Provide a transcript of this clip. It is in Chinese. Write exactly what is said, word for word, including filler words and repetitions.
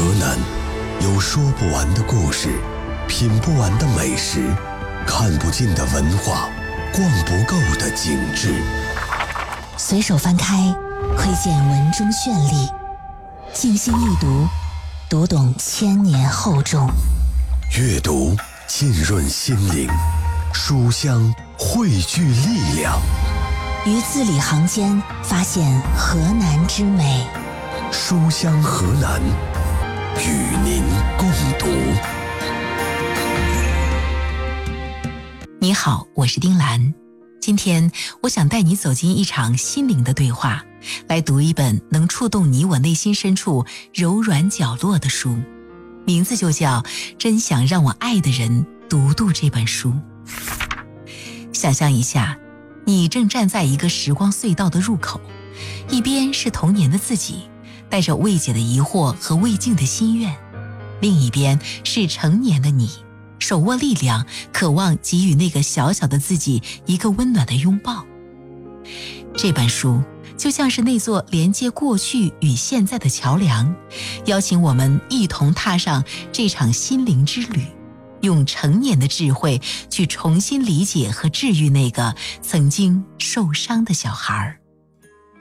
河南有说不完的故事，品不完的美食，看不尽的文化，逛不够的景致。 随手翻开，窥见文中绚丽；静心一读，读懂千年厚重。 阅读浸润心灵，书香汇聚力量。 于字里行间发现河南之美。 书香河南，与您共读。 你好，我是丁兰。今天我想带你走进一场心灵的对话，来读一本能触动你我内心深处柔软角落的书，名字就叫《真想让我爱的人读读这本书》。想象一下，你正站在一个时光隧道的入口，一边是童年的自己，带着未解的疑惑和未尽的心愿，另一边是成年的你，手握力量，渴望给予那个小小的自己一个温暖的拥抱。这本书就像是那座连接过去与现在的桥梁，邀请我们一同踏上这场心灵之旅，用成年的智慧去重新理解和治愈那个曾经受伤的小孩。